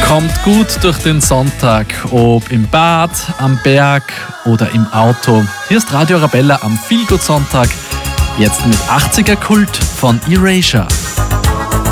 Kommt gut durch den Sonntag, ob im Bad, am Berg oder im Auto. Hier ist Radio Arabella am Feelgood Sonntag, jetzt mit 80er Kult von Erasure.